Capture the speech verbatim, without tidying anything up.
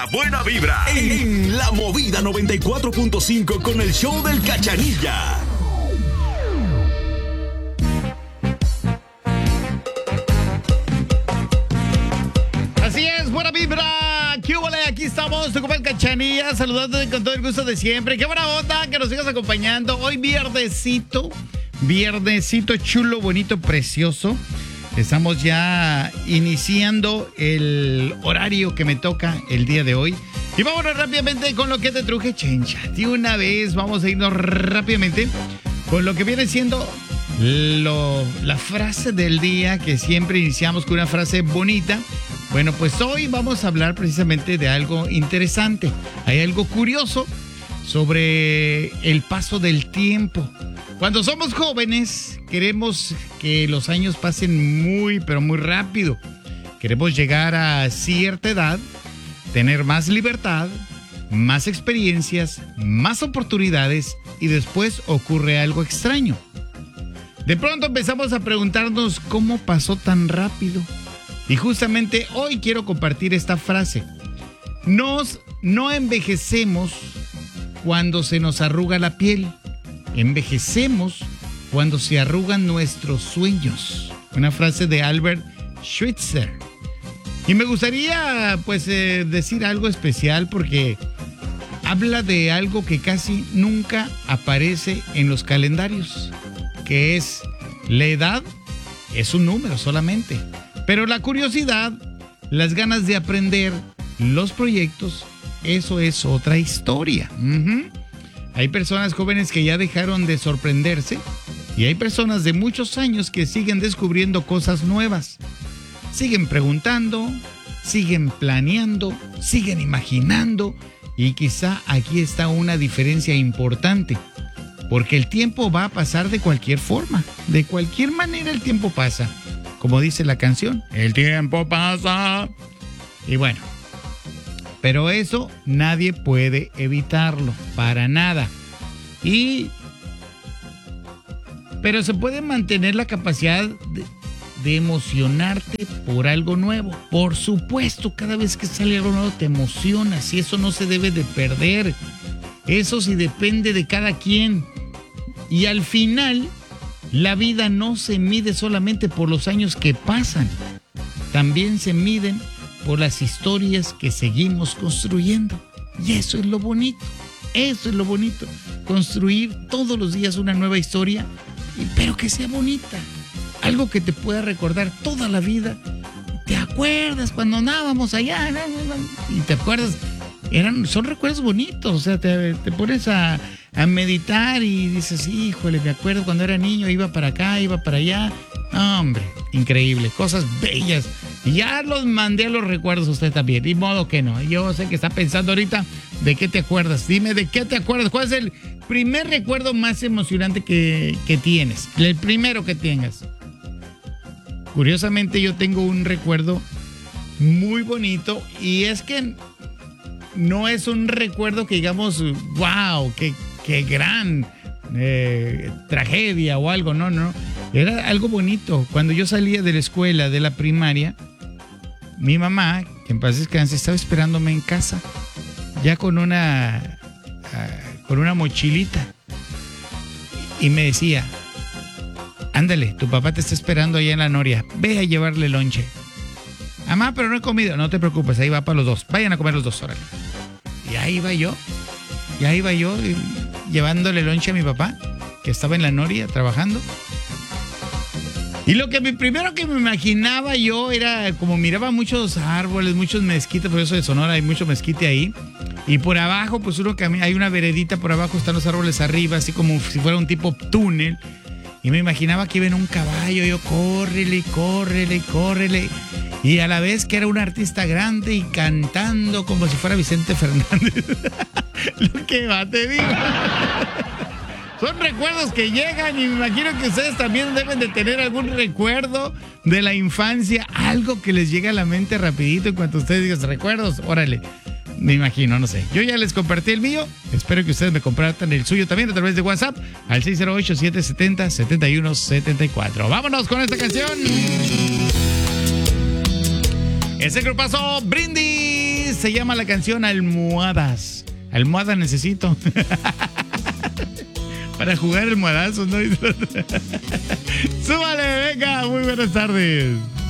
Buena vibra en La Movida noventa y cuatro punto cinco con el show del Cachanilla. Así es, buena vibra. ¿Qué hubo? Aquí estamos, tu compa el Cachanilla, saludándote con todo el gusto de siempre. Qué buena onda que nos sigas acompañando. Hoy viernesito, viernesito chulo, bonito, precioso. Estamos ya iniciando el horario que me toca el día de hoy. Y vámonos rápidamente con lo que te truje, chencha. De una vez vamos a irnos rápidamente con lo que viene siendo lo, la frase del día, que siempre iniciamos con una frase bonita. Bueno, pues hoy vamos a hablar precisamente de algo interesante. Hay algo curioso sobre el paso del tiempo. Cuando somos jóvenes, queremos que los años pasen muy, pero muy rápido. Queremos llegar a cierta edad, tener más libertad, más experiencias, más oportunidades, y después ocurre algo extraño. De pronto empezamos a preguntarnos cómo pasó tan rápido. Y justamente hoy quiero compartir esta frase. Nos, no envejecemos cuando se nos arruga la piel. Envejecemos cuando se arrugan nuestros sueños. Una frase de Albert Schweitzer. Y me gustaría pues eh, decir algo especial porque habla de algo que casi nunca aparece en los calendarios, que es la edad es un número solamente. Pero la curiosidad, las ganas de aprender, los proyectos, eso es otra historia. Uh-huh. Hay personas jóvenes que ya dejaron de sorprenderse y hay personas de muchos años que siguen descubriendo cosas nuevas. Siguen preguntando, siguen planeando, siguen imaginando, y quizá aquí está una diferencia importante, porque el tiempo va a pasar de cualquier forma, de cualquier manera el tiempo pasa. Como dice la canción, el tiempo pasa. Y bueno, pero eso nadie puede evitarlo, para nada. Y, pero se puede mantener la capacidad de, de emocionarte por algo nuevo. Por supuesto, cada vez que sale algo nuevo te emocionas y eso no se debe de perder. Eso sí depende de cada quien. Y al final, la vida no se mide solamente por los años que pasan. También se miden por las historias que seguimos construyendo. Y eso es lo bonito. Eso es lo bonito. Construir todos los días una nueva historia, pero que sea bonita. Algo que te pueda recordar toda la vida. ¿Te acuerdas cuando andábamos allá? Y te acuerdas, eran, son recuerdos bonitos. O sea, te, te pones a, a meditar y dices, híjole, me acuerdo cuando era niño, iba para acá, iba para allá. No, hombre, increíble, cosas bellas. Y ya los mandé a los recuerdos a usted también, de modo que no. Yo sé que está pensando ahorita, ¿de qué te acuerdas? Dime, ¿de qué te acuerdas? ¿Cuál es el primer recuerdo más emocionante que, que tienes? El primero que tengas. Curiosamente yo tengo un recuerdo muy bonito, y es que no es un recuerdo que digamos, wow, qué, qué gran eh, tragedia o algo, no, no. Era algo bonito. Cuando yo salía de la escuela, de la primaria, mi mamá, que en paz descanse, estaba esperándome en casa, ya con una, uh, con una mochilita, y me decía, ándale, tu papá te está esperando allá en la Noria, ve a llevarle lonche. Mamá, pero no he comido. No te preocupes, ahí va para los dos, vayan a comer los dos, órale. Y ahí iba yo, y ahí iba yo, y, llevándole lonche a mi papá, que estaba en la Noria trabajando. Y lo que me, primero que me imaginaba yo era, como miraba muchos árboles, muchos mezquites, por eso de Sonora hay mucho mezquite ahí, y por abajo, pues uno camina, hay una veredita por abajo, están los árboles arriba, así como si fuera un tipo túnel, y me imaginaba que iba en un caballo, yo córrele, córrele, córrele, y a la vez que era un artista grande y cantando como si fuera Vicente Fernández. Lo que va, te digo. Son recuerdos que llegan, y me imagino que ustedes también deben de tener algún recuerdo de la infancia, algo que les llegue a la mente rapidito en cuanto ustedes digan recuerdos, órale, me imagino, no sé. Yo ya les compartí el mío, espero que ustedes me compartan el suyo también a través de WhatsApp al seis cero ocho, siete siete cero, siete uno siete cuatro. Vámonos con esta canción. Ese grupazo Brindis se llama la canción Almohadas. Almohadas necesito. Para jugar almohadazos, ¿no? Súbale, venga, muy buenas tardes.